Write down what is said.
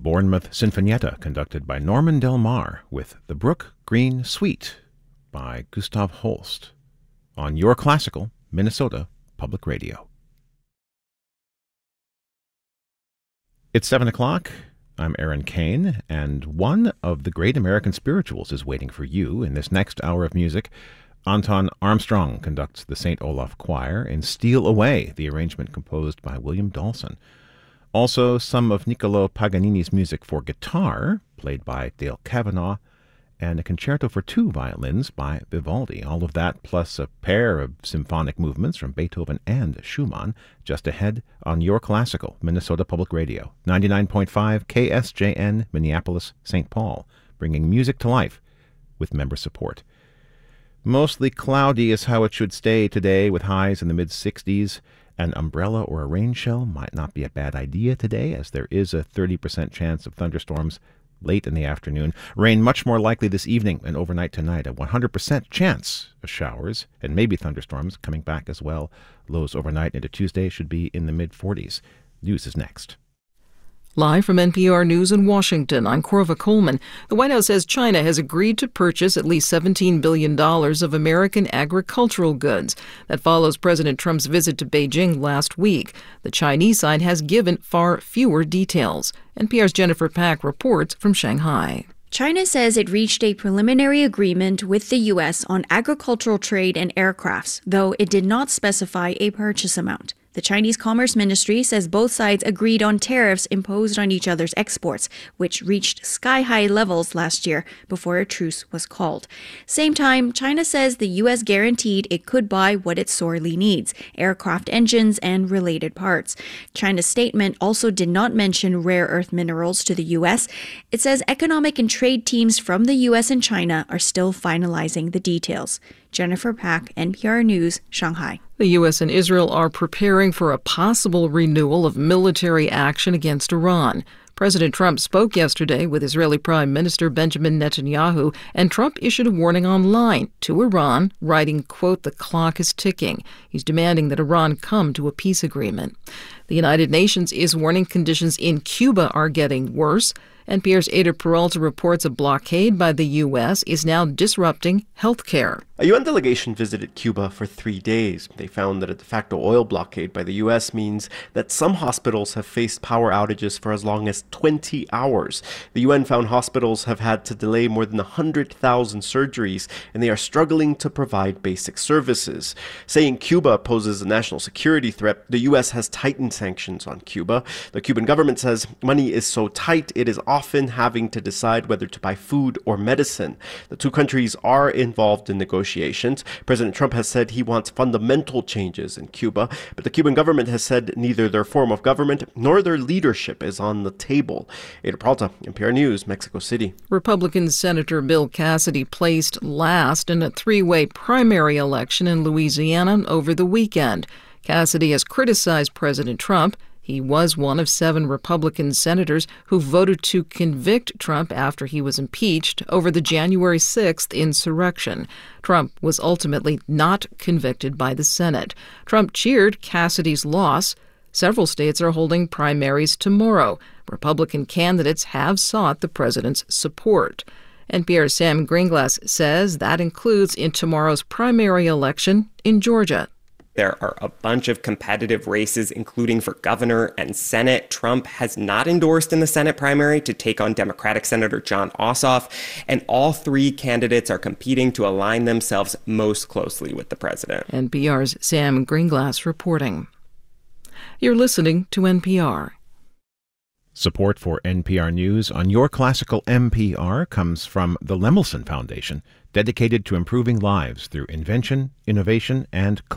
Bournemouth Sinfonietta, conducted by Norman Del Mar, with The Brook Green Suite by Gustav Holst, on Your Classical Minnesota Public Radio. It's 7 o'clock. I'm Aaron Kane, and one of the great American spirituals is waiting for you in this next hour of music. Anton Armstrong conducts the St. Olaf Choir in Steal Away, the arrangement composed by William Dawson. Also, some of Niccolò Paganini's music for guitar, played by Dale Kavanaugh, and a concerto for two violins by Vivaldi. All of that, plus a pair of symphonic movements from Beethoven and Schumann, just ahead on Your Classical, Minnesota Public Radio, 99.5 KSJN, Minneapolis, St. Paul, bringing music to life with member support. Mostly cloudy is how it should stay today, with highs in the mid-60s. An umbrella or a rain shell might not be a bad idea today, as there is a 30% chance of thunderstorms late in the afternoon. Rain much more likely this evening and overnight tonight. A 100% chance of showers and maybe thunderstorms coming back as well. Lows overnight into Tuesday should be in the mid-40s. News is next. Live from NPR News in Washington, I'm Corva Coleman. The White House says China has agreed to purchase at least $17 billion of American agricultural goods. That follows President Trump's visit to Beijing last week. The Chinese side has given far fewer details. NPR's Jennifer Pack reports from Shanghai. China says it reached a preliminary agreement with the U.S. on agricultural trade and aircrafts, though it did not specify a purchase amount. The Chinese Commerce Ministry says both sides agreed on tariffs imposed on each other's exports, which reached sky-high levels last year before a truce was called. Same time, China says the U.S. guaranteed it could buy what it sorely needs, aircraft engines and related parts. China's statement also did not mention rare earth minerals to the U.S. It says economic and trade teams from the U.S. and China are still finalizing the details. Jennifer Pack, NPR News, Shanghai. The U.S. and Israel are preparing for a possible renewal of military action against Iran. President Trump spoke yesterday with Israeli Prime Minister Benjamin Netanyahu, and Trump issued a warning online to Iran, writing, quote, "The clock is ticking." He's demanding that Iran come to a peace agreement. The United Nations is warning conditions in Cuba are getting worse. NPR's Ada Peralta reports a blockade by the U.S. is now disrupting health care. A UN delegation visited Cuba for 3 days. They found that a de facto oil blockade by the U.S. means that some hospitals have faced power outages for as long as 20 hours. The UN found hospitals have had to delay more than 100,000 surgeries, and they are struggling to provide basic services. Saying Cuba poses a national security threat, the U.S. has tightened sanctions on Cuba. The Cuban government says money is so tight it is often having to decide whether to buy food or medicine. The two countries are involved in negotiations. President Trump has said he wants fundamental changes in Cuba, but the Cuban government has said neither their form of government nor their leadership is on the table. Ada Peralta, NPR News, Mexico City. Republican Senator Bill Cassidy placed last in a three-way primary election in Louisiana over the weekend. Cassidy has criticized President Trump. He was one of 7 Republican senators who voted to convict Trump after he was impeached over the January 6th insurrection. Trump was ultimately not convicted by the Senate. Trump cheered Cassidy's loss. Several states are holding primaries tomorrow. Republican candidates have sought the president's support. NPR's Sam Greenglass says that includes in tomorrow's primary election in Georgia. There are a bunch of competitive races, including for governor and Senate. Trump has not endorsed in the Senate primary to take on Democratic Senator Jon Ossoff, and all 3 candidates are competing to align themselves most closely with the president. NPR's Sam Greenglass reporting. You're listening to NPR. Support for NPR News on Your Classical MPR comes from the Lemelson Foundation, dedicated to improving lives through invention, innovation, and